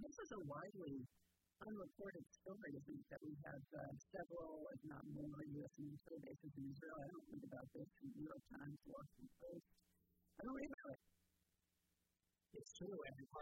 this is a widely unreported story, isn't it, that we have several, if not more, U.S. military bases in Israel. I don't read about this in the New York Times, Washington Post. I don't read about it. It's true, and